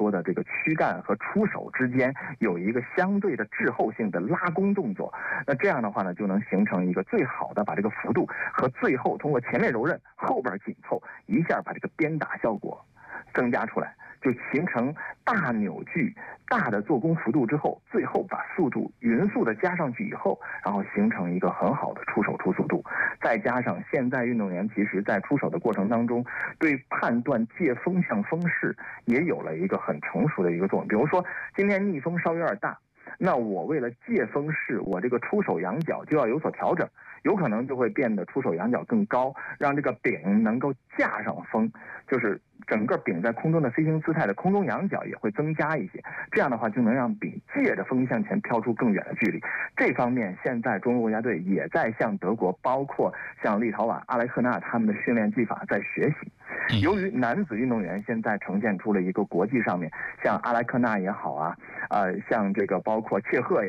说的这个躯干和出手之间有一个相对的滞后性的拉弓动作。那这样的话呢，就能形成一个最好的把这个幅度和最后通过前面柔韧后边紧凑，一下把这个鞭打效果增加出来，就形成大扭矩、大的做工幅度之后，最后把速度匀速的加上去以后，然后形成一个很好的出手出速度。再加上现在运动员其实在出手的过程当中，对判断借风向风势也有了一个很成熟的一个作用。比如说今天逆风稍微有点大，那我为了借风势，我这个出手仰角就要有所调整，有可能就会变得出手仰角更高，让这个柄能够架上风，就是整个柄在空中的飞行姿态的空中仰角也会增加一些，这样的话就能让柄借着风向前飘出更远的距离。这方面现在中国国家队也在向德国，包括像立陶宛、阿莱克纳他们的训练技法在学习。由于男子运动员现在呈现出了一个国际上面像阿莱克纳也好啊，像这个包括切赫也